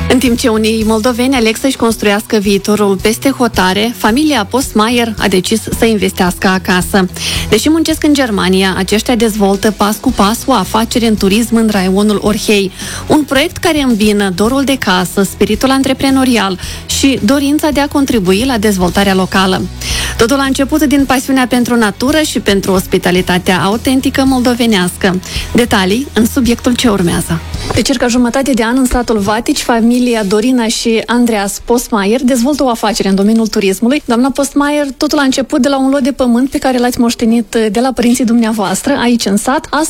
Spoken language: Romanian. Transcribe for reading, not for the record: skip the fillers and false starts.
În timp ce unii moldoveni aleg să-și construiască viitorul peste hotare, familia Postmaier a decis să investească acasă. Deși muncesc în Germania, aceștia dezvoltă pas cu pas o afacere în turism în raionul Orhei. Un proiect care îmbină dorul de casă, spiritul antreprenorial și dorința de a contribui la dezvoltarea locală. Totul a început din pasiunea pentru natură și pentru ospitalitatea autentică moldovenească. Detalii în subiectul ce urmează. De circa jumătate de an în satul Vatici, familia Dorina și Andreas Postmaier dezvoltă o afacere în domeniul turismului. Doamna Postmaier, totul a început de la un lot de pământ pe care l-ați moștenit de la părinții dumneavoastră, aici în sat.